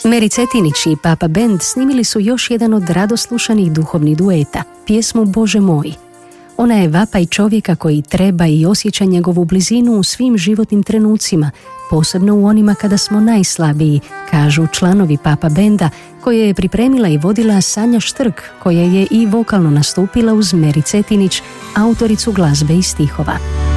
Meri Cetinić i Papa Band snimili su još jedan od radoslušanih duhovnih dueta, pjesmu Bože moj. Ona je vapaj čovjeka koji treba i osjeća njegovu blizinu u svim životnim trenucima, posebno u onima kada smo najslabiji, kažu članovi Papa Benda, koje je pripremila i vodila Sanja Štrk, koja je i vokalno nastupila uz Meri Cetinić, autoricu glazbe i stihova.